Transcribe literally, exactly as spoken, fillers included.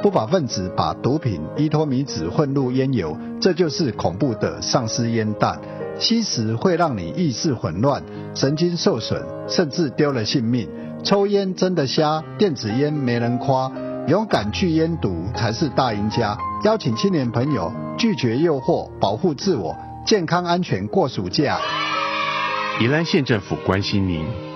不法分子把毒品依托米酯混入烟油，这就是恐怖的丧尸烟弹。吸食会让你意识混乱、神经受损，甚至丢了性命。抽烟真的瞎，电子烟没人夸，勇敢拒烟毒才是大赢家。邀请青年朋友拒绝诱惑，保护自我，健康安全过暑假。 宜兰县政府关心您。